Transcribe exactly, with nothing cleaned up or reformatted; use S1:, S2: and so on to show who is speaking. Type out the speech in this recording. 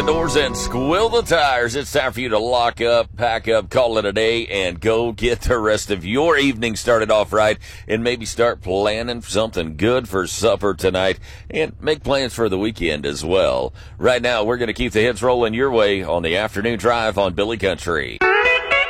S1: the doors and squill the tires. It's time for you to lock up, pack up, call it a day, and go get the rest of your evening started off right, and maybe start planning something good for supper tonight, and make plans for the weekend as well. Right now, we're going to keep the hits rolling your way on the afternoon drive on Billy Country.